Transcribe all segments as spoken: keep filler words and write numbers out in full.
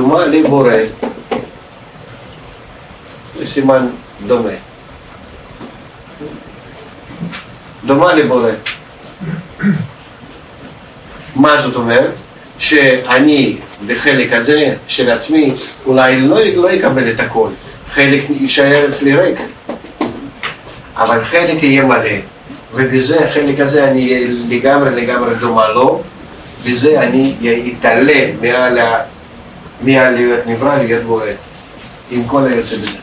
דומה לבורא. זה סימן דומה. דומה לבורא. מה זאת אומרת? שאני בחלק הזה של עצמי אולי לא, לא יקבל את הכל. חלק יישאר אצלי ריק. אבל חלק יהיה מלא. ובזה, החלק הזה אני אהיה לגמרי לגמרי דומה לו. בזה אני אתעלה מעל, מעל להיות נברא להיות בורא. עם כל היוצא בזה.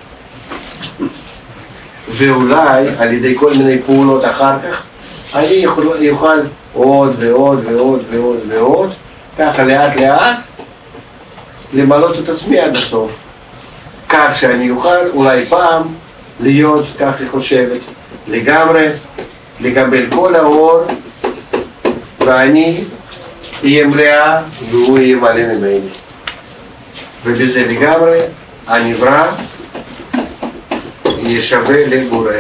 ואולי על ידי כל מיני פעולות אחר כך אני יכול, יוכל עוד ועוד ועוד ועוד ועוד ככה לאט לאט למלות את עצמי עד הסוף, כך שאני אוכל אולי פעם להיות, כך היא חושבת, לגמרי לקבל כל האור ואני אהיה מלאה והוא יהיה מלא ממני, ובזה לגמרי הנברא יהיה שווה לבורא.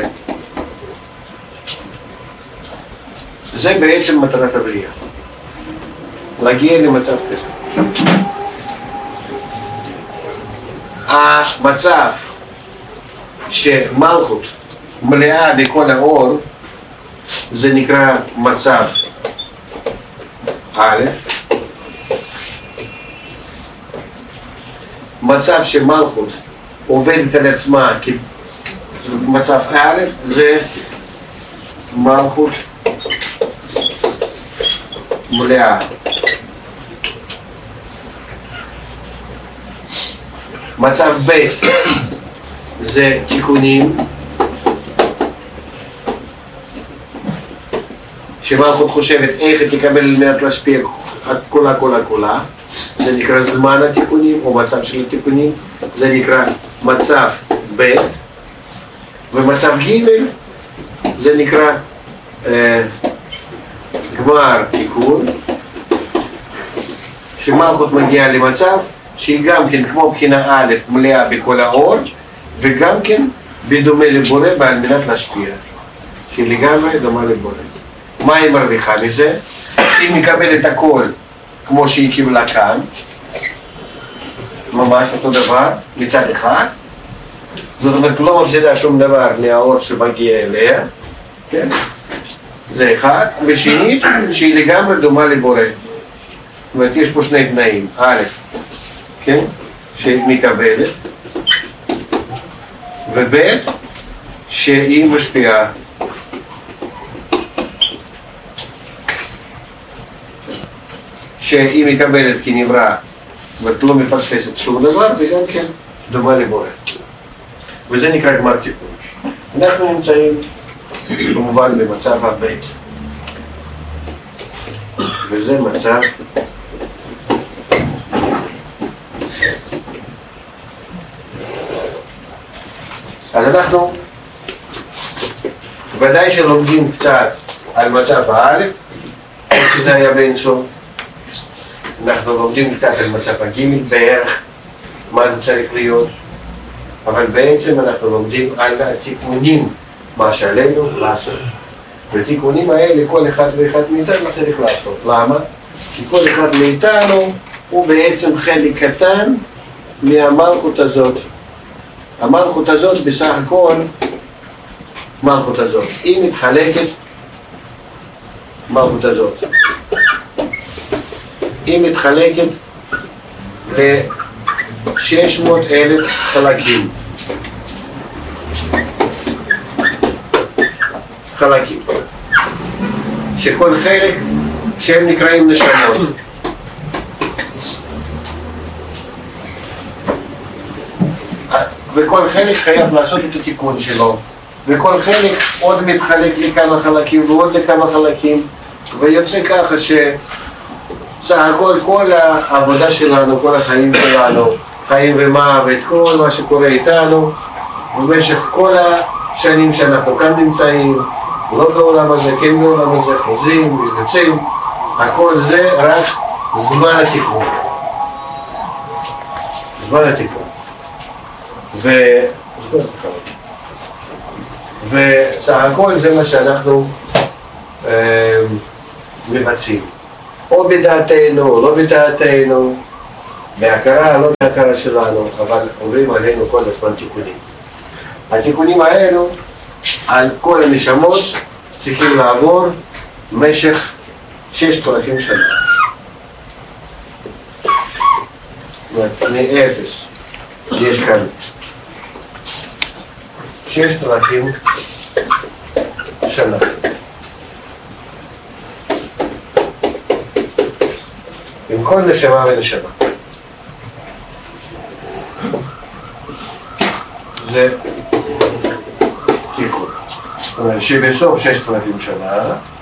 זה בעצם מטרת הבריאה, להגיע למצב כזה. המצב שמלכות מלאה בכל האור זה נקרא מצב א'. מצב שמלכות עובדת על עצמה כמצב א' זה מלכות מלאה. מצב ב' זה תיקונים שמלכות חושבת איך היא תקבל על מנת להשפיע כולה כולה כולה, זה נקרא זמן התיקונים או מצב של התיקונים, זה נקרא מצב ב'. ומצב ג' זה נקרא אה, גמר תיקון, שמלכות מגיעה למצב שהיא גם כן כמו בחינה א' מלאה בכל האור וגם כן בדומה לבורא בעל מנת להשפיע, שהיא לגמרי דומה לבורא. מה היא מרוויחה מזה? היא מקבלת הכל כמו שהיא קיבלה כאן, ממש אותו דבר מצד אחד, זאת אומרת לא מפסידה שום דבר מהאור שמגיע אליה, כן? זה אחד. ושנית, שהיא לגמרי דומה לבורא. זאת אומרת, יש פה שני תנאים. א', כן? שהיא מקבלת, וב', שהיא משפיעה. שהיא מקבלת כנברא, ואת לא מפספסת שום דבר, וגם כן דומה לבורא. וזה נקרא גמר תיקון. אנחנו נמצאים כמובן במצב הבית, וזה מצב אז אנחנו ודאי שלומדים קצת על מצב האלף, שזה היה באינסוף. אנחנו לומדים קצת על מצב הגימל בערך, מה זה צריך להיות, אבל בעצם אנחנו לומדים על התיקונים, מה שעלינו לעשות. והתיקונים האלה כל אחד ואחד מאיתנו צריך לעשות. למה? כי כל אחד מאיתנו הוא בעצם חלק קטן מהמלכות הזאת. המלכות הזאת בסך הכל, מלכות הזאת, היא מתחלקת, מלכות הזאת, היא מתחלקת ל-שש מאות אלף חלקים. חלקים. שכל חלק שהם נקראים נשמות. וכל חלק חייב לעשות את התיקון שלו. וכל חלק עוד מתחלק לכמה חלקים ועוד לכמה חלקים. ויוצא ככה ש... סך הכל, כל העבודה שלנו, כל החיים שלנו, חיים ומוות, כל מה שקורה איתנו, במשך כל השנים שאנחנו כאן נמצאים, לא בעולם הזה, כן בעולם הזה, חוזרים ויוצאים, הכל זה רק זמן התיקון. זמן התיקון. ו... וסך הכל זה מה שאנחנו אה, מבצעים. או בדעתנו, או לא בדעתנו, בהכרה, לא בהכרה שלנו, אבל אומרים עלינו כל הזמן תיקונים. התיקונים האלו על כל הנשמות צריכים לעבור במשך ששת אלפים שנה. מאפס יש כאן ששת אלפים שנה. עם כל נשמה ונשמה. זה תיקון. זאת אומרת שבסוף ששת אלפים שנה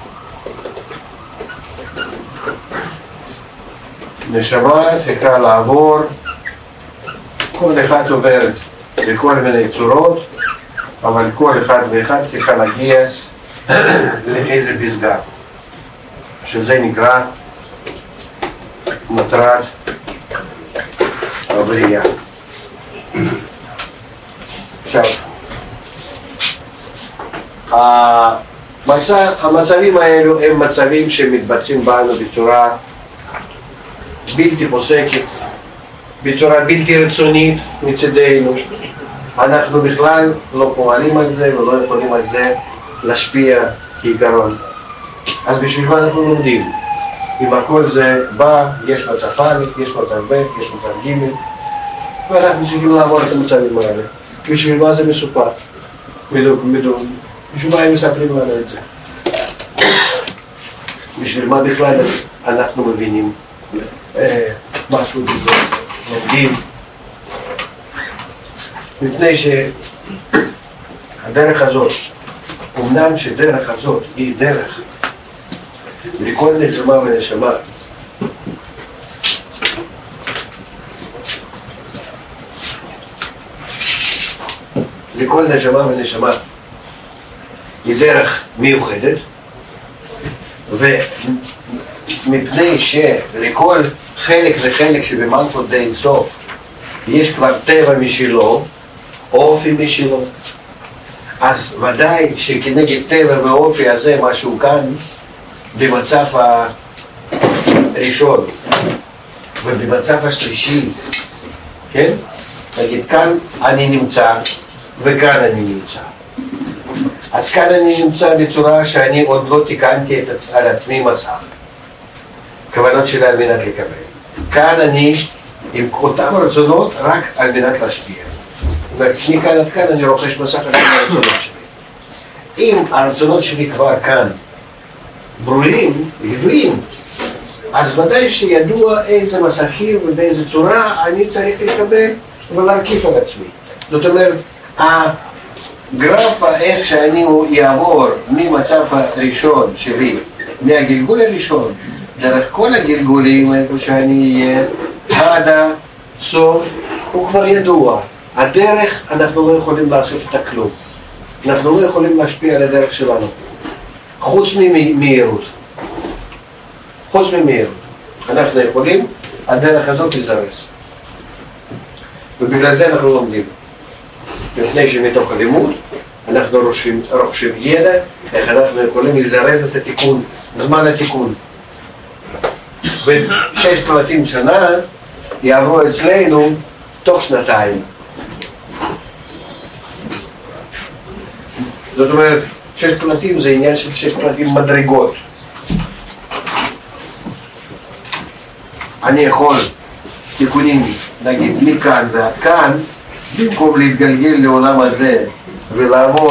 נשמה צריכה לעבור, כל אחד עוברת בכל מיני צורות, אבל כל אחד ואחד צריכה להגיע לאיזה פסגה, שזה נקרא מטרת הבריאה. עכשיו, המצב, המצבים האלו הם מצבים שמתבצעים בנו בצורה בלתי פוסקת, בצורה בלתי רצונית מצדנו. אנחנו בכלל לא פועלים על זה ולא יכולים על זה להשפיע כעיקרון. אז בשביל מה אנחנו לומדים? אם הכל זה בא, יש מצב א', יש מצב ב', יש מצב ג', ואנחנו צריכים לעבור את המצבים האלה. בשביל מה זה מסופר? מדום. בשביל מה הם מספרים לנו את זה? בשביל מה בכלל אנחנו מבינים משהו בזה, לומדים? מפני שהדרך הזאת, אמנם שדרך הזאת היא דרך לכל נשמה ונשמה, לכל נשמה ונשמה היא דרך מיוחדת, ומפני שלכל חלק וחלק שבמלכות די סוף יש כבר טבע משלו, אופי משלו, אז ודאי שכנגד טבע ואופי הזה משהו כאן במצב הראשון ובמצב השלישי, כן? נגיד כאן אני נמצא וכאן אני נמצא. אז כאן אני נמצא בצורה שאני עוד לא תיקנתי את, על עצמי מסך, כוונות שלה על מנת לקבל. כאן אני עם אותם רצונות רק על מנת להשפיע. מכאן עד כאן אני רוכש מסך על הרצונות שלי. אם הרצונות שלי כבר כאן ברורים, ידועים, אז ודאי שידוע איזה מסכים ובאיזה צורה אני צריך לקבל ולהרכיב על עצמי. זאת אומרת, הגרף איך שאני יעבור ממצב הראשון שלי, מהגלגול הראשון, דרך כל הגלגולים איפה שאני אהיה, עד הסוף, הוא כבר ידוע. הדרך, אנחנו לא יכולים לעשות את הכלום. אנחנו לא יכולים להשפיע על הדרך שלנו. חוץ ממהירות. חוץ ממהירות. אנחנו יכולים, הדרך הזאת לזרז. ובגלל זה אנחנו לומדים. לפני שמתוך הלימוד, אנחנו רוכשים, רוכשים ידע, איך אנחנו יכולים לזרז את התיקון, זמן התיקון. וששת אלפים שנה יעברו אצלנו תוך שנתיים. זאת אומרת, ששת אלפים זה עניין של ששת אלפים מדרגות. אני יכול תיקונים, נגיד, מכאן ועד כאן, במקום להתגלגל לעולם הזה ולעבור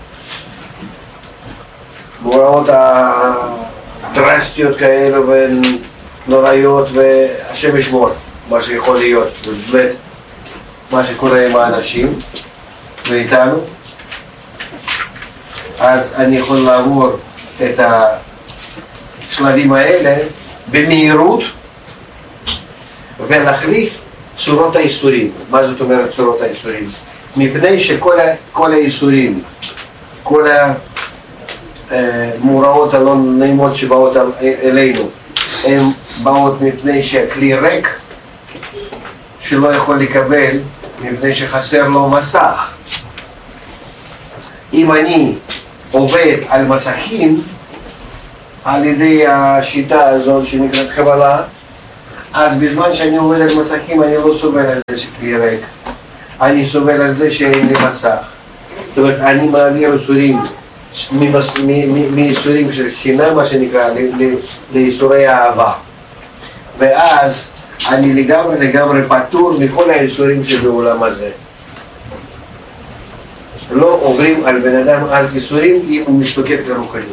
מוראות הדרסטיות כאלו ונוראיות, והשם ישמור מה שיכול להיות, ובאמת מה שקורה עם האנשים ואיתנו, אז אני יכול לעבור את השלבים האלה במהירות ולהחליף צורות האיסורים. מה זאת אומרת צורות האיסורים? מפני שכל כל האיסורים, כל המוראות הלא נעימות שבאות אלינו, הן באות מפני שהכלי ריק שלא יכול לקבל, מפני שחסר לו מסך. אם אני עובד על מסכים על ידי השיטה הזאת שנקראת קבלה, אז בזמן שאני עובד על מסכים אני לא סובל על זה שכלי ריק, אני סובל על זה שאין לי מסך. זאת אומרת, אני מעביר איסורים מאיסורים של שנאה, מה שנקרא, לאיסורי אהבה, ואז אני לגמרי לגמרי פטור מכל האיסורים שבעולם הזה. לא עוברים על בן אדם אז איסורים אם הוא משתוקק לרוחני.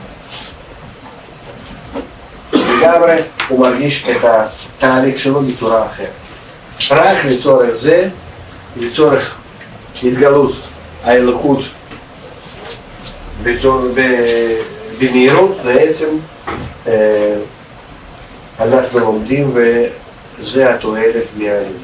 לגמרי הוא מרגיש את התהליך שלו בצורה אחרת. רק לצורך זה, לצורך התגלות האלוקות במהירות, בעצם אנחנו לומדים, וזה התועלת מהלימוד.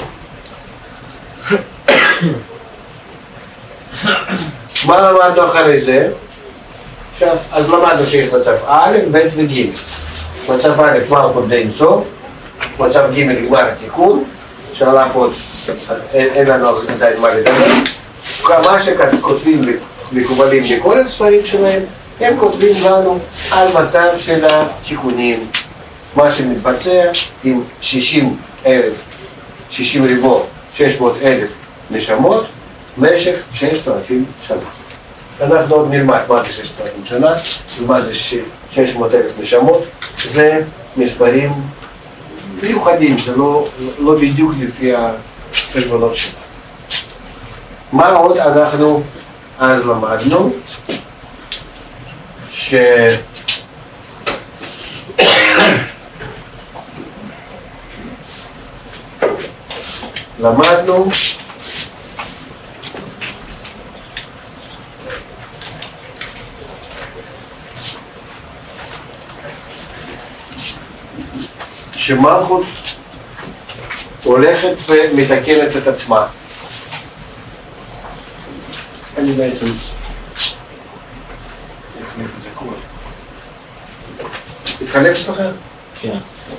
מה למדנו אחרי זה? עכשיו, אז למדנו שיש מצב א', ב' וג'. מצב א', מלכות די סוף, מצב ג' גמר התיקון, שעליו עוד אין לנו עדיין מה לדבר. מה שכותבים מקובלים בכל הספרים שלהם, הם כותבים לנו על מצב של התיקונים, מה שמתבצע עם שישים אלף, שישים ריבוע, שש מאות אלף נשמות, במשך ששת אלפים שנה. אנחנו עוד נלמד מה זה ששת אלפים שנה, ומה זה שש מאות אלף נשמות. זה מספרים מיוחדים, זה לא, לא בדיוק לפי החשבונות שלנו. מה עוד אנחנו אז למדנו? ש... למדנו שמלכות הולכת ומתקנת את עצמה. אני בעצם נחליף את הכל. התחלף אצלכם? כן.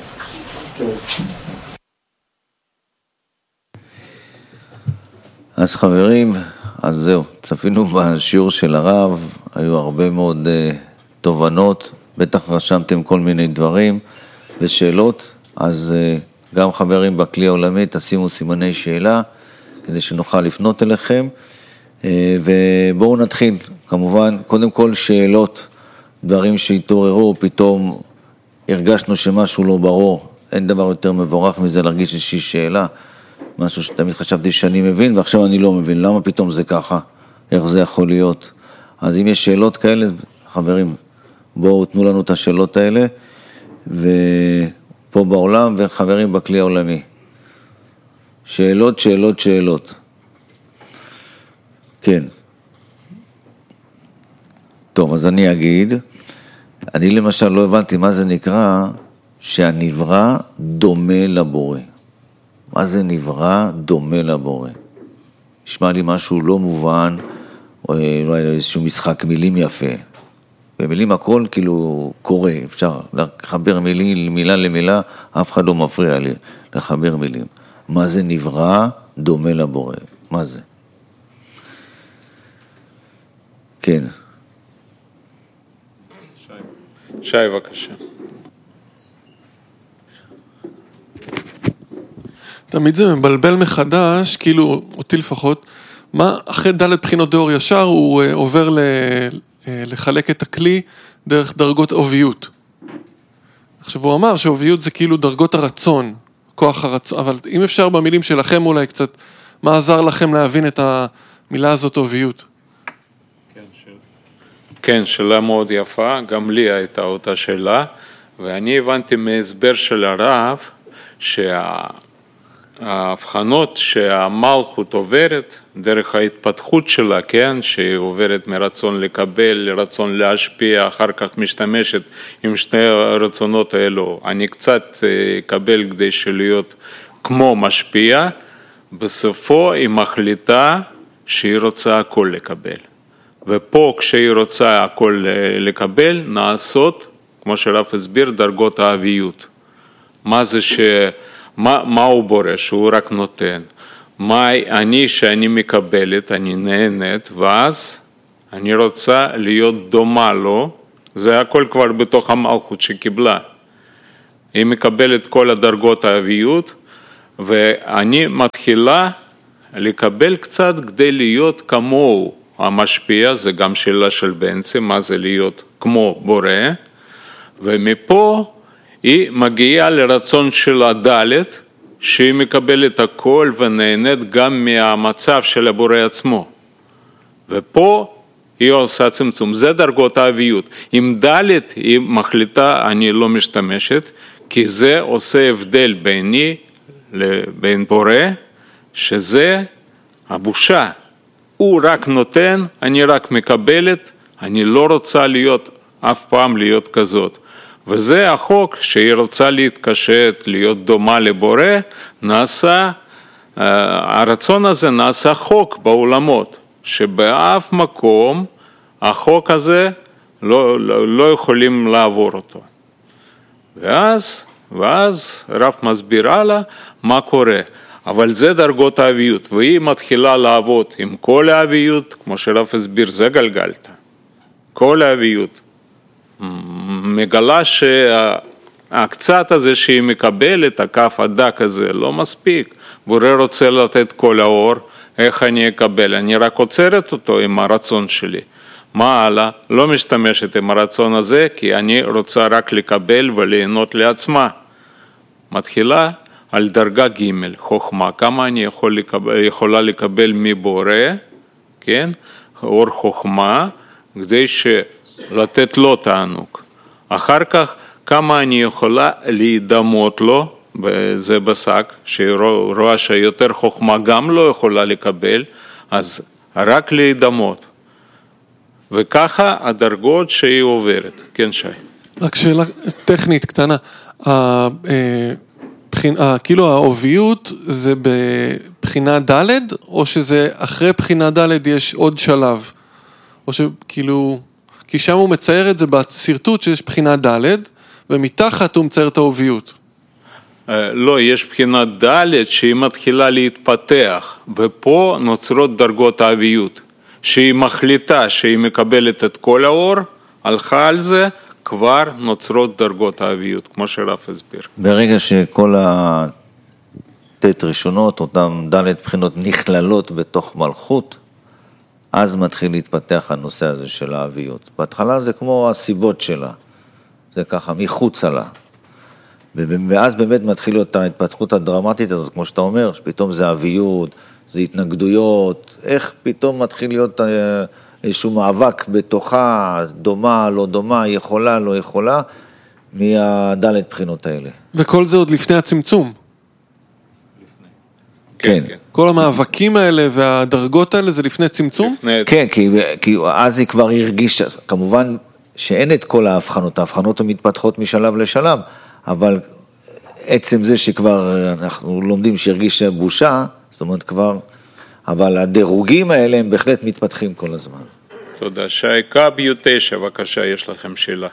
אז חברים, אז זהו, צפינו בשיעור של הרב, היו הרבה מאוד uh, תובנות, בטח רשמתם כל מיני דברים ושאלות, אז uh, גם חברים בכלי העולמי תשימו סימני שאלה, כדי שנוכל לפנות אליכם, uh, ובואו נתחיל, כמובן, קודם כל שאלות, דברים שהתעוררו, פתאום הרגשנו שמשהו לא ברור, אין דבר יותר מבורך מזה להרגיש איזושהי שאלה, משהו שתמיד חשבתי שאני מבין, ועכשיו אני לא מבין, למה פתאום זה ככה, איך זה יכול להיות. אז אם יש שאלות כאלה, חברים, בואו תנו לנו את השאלות האלה, ופה בעולם, וחברים בכלי העולמי. שאלות, שאלות, שאלות. כן. טוב, אז אני אגיד, אני למשל לא הבנתי מה זה נקרא, שהנברא דומה לבורא. מה זה נברא דומה לבורא? נשמע לי משהו לא מובן, או אולי איזשהו משחק מילים יפה. במילים הכל כאילו קורה, אפשר לחבר מילים, מילה למילה, אף אחד לא מפריע לי לחבר מילים. מה זה נברא דומה לבורא? מה זה? כן. שי, שי בבקשה. תמיד זה מבלבל מחדש, כאילו, אותי לפחות, מה, אחרי ד' בחינות דאור ישר, הוא uh, עובר ל, uh, לחלק את הכלי דרך דרגות אוביות. עכשיו, הוא אמר שאוביות זה כאילו דרגות הרצון, כוח הרצון, אבל אם אפשר במילים שלכם אולי קצת, מה עזר לכם להבין את המילה הזאת אוביות? כן, שאלה. כן, שאלה מאוד יפה, גם לי הייתה אותה שאלה, ואני הבנתי מהסבר של הרב, שה... ההבחנות שהמלכות עוברת דרך ההתפתחות שלה, כן, שהיא עוברת מרצון לקבל לרצון להשפיע, אחר כך משתמשת עם שני הרצונות האלו. אני קצת אקבל כדי שלהיות כמו משפיע, בסופו היא מחליטה שהיא רוצה הכל לקבל. ופה כשהיא רוצה הכל לקבל, נעשות, כמו שרב הסביר, דרגות האביות. מה זה ש... מה, מה הוא בורא? שהוא רק נותן. מה אני שאני מקבלת, אני נהנית, ואז אני רוצה להיות דומה לו, זה הכל כבר בתוך המלכות שקיבלה. היא מקבלת כל הדרגות האביות, ואני מתחילה לקבל קצת כדי להיות כמוהו. המשפיע, זה גם שאלה של בנצי, מה זה להיות כמו בורא, ומפה היא מגיעה לרצון של הדלת, שהיא מקבלת הכל ונהנית גם מהמצב של הבורא עצמו. ופה היא עושה צמצום, זה דרגות האביות. עם דלת היא מחליטה, אני לא משתמשת, כי זה עושה הבדל ביני לבין בורא, שזה הבושה. הוא רק נותן, אני רק מקבלת, אני לא רוצה להיות, אף פעם להיות כזאת. וזה החוק שהיא רוצה להתקשט, להיות דומה לבורא, נעשה, הרצון הזה נעשה חוק בעולמות, שבאף מקום החוק הזה לא, לא, לא יכולים לעבור אותו. ואז, ואז רב מסבירה לה מה קורה. אבל זה דרגות האביות, והיא מתחילה לעבוד עם כל האביות, כמו שרב הסביר, זה גלגלת. כל האביות. מגלה שהקצת הזה שהיא מקבלת, הכף הדק הזה, לא מספיק. בורא רוצה לתת כל האור, איך אני אקבל? אני רק עוצרת אותו עם הרצון שלי. מה הלאה? לא משתמשת עם הרצון הזה, כי אני רוצה רק לקבל וליהנות לעצמה. מתחילה על דרגה ג' חוכמה, כמה אני יכול לקבל, יכולה לקבל מבורא, כן? אור חוכמה, כדי לתת לו תענוג. אחר כך, כמה אני יכולה להידמות לו, זה בשק, שהיא רואה שיותר חוכמה גם לא יכולה לקבל, אז רק להידמות. וככה הדרגות שהיא עוברת. כן, שי. רק שאלה טכנית קטנה. כאילו העוביות זה בבחינה ד' או שזה אחרי בחינה ד' יש עוד שלב? או שכאילו, כי שם הוא מצייר את זה בסרטוט שיש בחינה ד' ומתחת הוא מצייר את העוביות. לא, יש בחינה ד' שהיא מתחילה להתפתח, ופה נוצרות דרגות האביות, שהיא מחליטה שהיא מקבלת את כל האור, הלכה על זה, כבר נוצרות דרגות האביות, כמו שרב הסביר. ברגע שכל התת ראשונות, אותם ד' בחינות נכללות בתוך מלכות, אז מתחיל להתפתח הנושא הזה של האביות. בהתחלה זה כמו הסיבות שלה, זה ככה מחוצה לה. ואז באמת מתחיל להיות ההתפתחות הדרמטית הזאת, כמו שאתה אומר, שפתאום זה אביות, זה התנגדויות, איך פתאום מתחיל להיות איזשהו מאבק בתוכה, דומה, לא דומה, יכולה, לא יכולה, מהדלת בחינות האלה. וכל זה עוד לפני הצמצום. כן. כן. כל המאבקים האלה והדרגות האלה זה לפני צמצום? לפני... כן, כי, כי אז היא כבר הרגישה, כמובן שאין את כל ההבחנות, ההבחנות מתפתחות משלב לשלב, אבל עצם זה שכבר אנחנו לומדים שהרגישה בושה, זאת אומרת כבר, אבל הדירוגים האלה הם בהחלט מתפתחים כל הזמן. תודה. שייקה ביוטשע, בבקשה, יש לכם שאלה.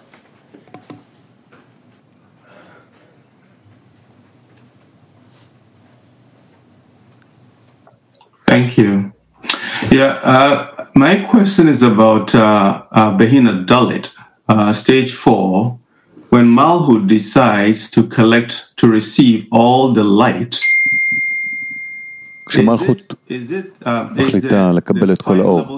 Thank you. Yeah, uh, my question is about uh, uh, Behina Dalit, uh, stage four. When Malhut decides to collect, to receive all the light, כשמלכות מחליטה לקבל את כל האור,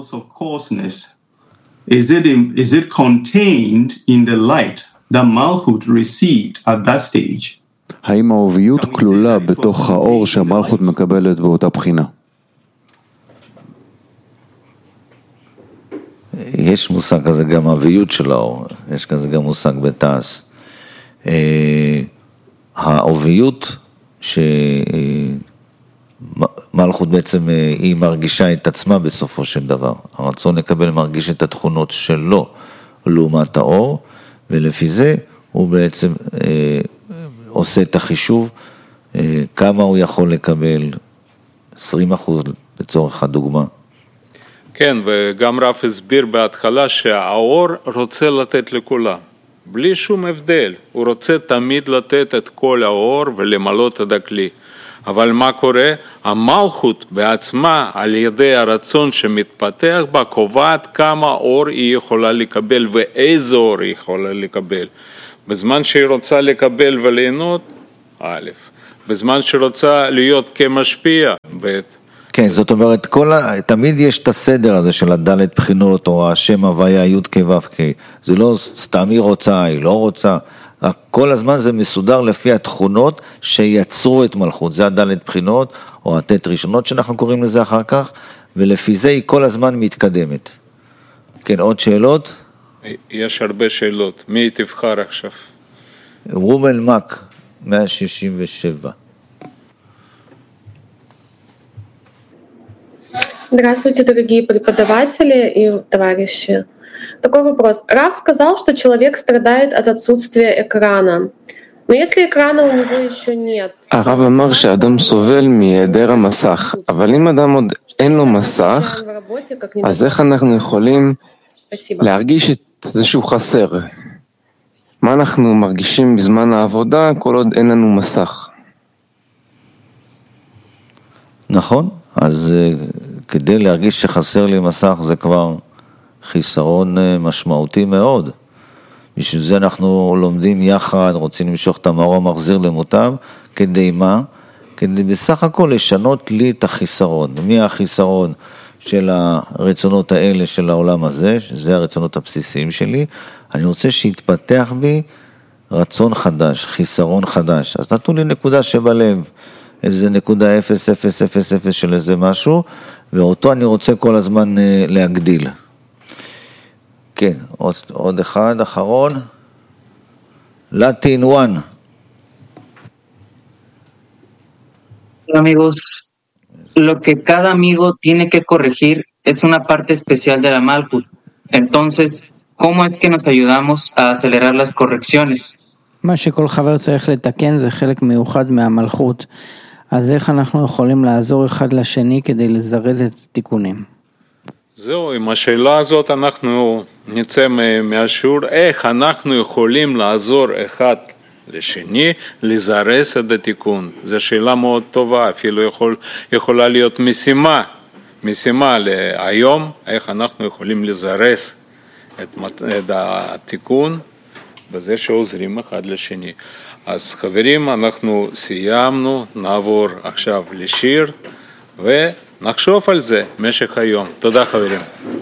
is it is it contained in the light that Malhut received at that stage? האם האוביות כלולה בתוך האור שהמלכות מקבלת באותה בחינה? יש מושג כזה גם אביות של האור, יש כזה גם מושג בתעש. האוביות שמלכות בעצם היא מרגישה את עצמה בסופו של דבר. הרצון לקבל מרגיש את התכונות שלו לעומת האור, ולפי זה הוא בעצם עושה את החישוב כמה הוא יכול לקבל, עשרים אחוז לצורך הדוגמה. כן, וגם רב הסביר בהתחלה שהאור רוצה לתת לכולם, בלי שום הבדל. הוא רוצה תמיד לתת את כל האור ולמלות את הכלי. אבל מה קורה? המלכות בעצמה, על ידי הרצון שמתפתח בה, קובעת כמה אור היא יכולה לקבל ואיזה אור היא יכולה לקבל. בזמן שהיא רוצה לקבל וליהנות, א', בזמן שהיא רוצה להיות כמשפיע, ב'. כן, זאת אומרת, כל ה... תמיד יש את הסדר הזה של הדלת בחינות, או השם הוויה י' כ' ו' כ'. זה לא סתם היא רוצה, היא לא רוצה. כל הזמן זה מסודר לפי התכונות שיצרו את מלכות. זה הדלת בחינות, או התת ראשונות שאנחנו קוראים לזה אחר כך, ולפי זה היא כל הזמן מתקדמת. כן, עוד שאלות? יש הרבה שאלות. מי תבחר עכשיו? רומן מק, מאה שישים ושבע. Здравствуйте, дорогие преподаватели и товарищи. Такой вопрос. Рав сказал, что человек страдает от отсутствия экрана. Но если экрана у него еще нет... הרב אמר שאדם סובל מהיעדר המסך, אבל אם אדם עוד אין לו מסך, אז איך אנחנו יכולים להרגיש את זה שהוא חסר? מה אנחנו מרגישים בזמן העבודה כל עוד אין לנו מסך? נכון, אז כדי להרגיש שחסר לי מסך זה כבר חיסרון משמעותי מאוד. בשביל זה אנחנו לומדים יחד, רוצים למשוך את המאור המחזיר למוטב, כדי מה? כדי בסך הכל לשנות לי את החיסרון. מי החיסרון של הרצונות האלה של העולם הזה, שזה הרצונות הבסיסיים שלי, אני רוצה שיתפתח בי רצון חדש, חיסרון חדש. אז נתנו לי נקודה שבלב, איזה נקודה אפס אפס אפס אפס של איזה משהו, ואותו אני רוצה כל הזמן להגדיל. כן, עוד, עוד אחד, אחרון. Latin one. Hola amigos, lo que cada amigo tiene que corregir es una parte especial de la Malkut. Entonces, ¿cómo es que nos ayudamos a acelerar las correcciones? מה שכל חבר צריך לתקן זה חלק מיוחד מהמלכות. אז איך אנחנו יכולים לעזור אחד לשני כדי לזרז את התיקונים? זהו, עם השאלה הזאת אנחנו נצא מהשיעור, איך אנחנו יכולים לעזור אחד לשני, לזרז את התיקון. זו שאלה מאוד טובה, אפילו יכול, יכולה להיות משימה, משימה להיום, איך אנחנו יכולים לזרז את, את התיקון, בזה שעוזרים אחד לשני. אז חברים, אנחנו סיימנו, נעבור עכשיו לשיר, ונחשוב על זה משך היום. תודה חברים.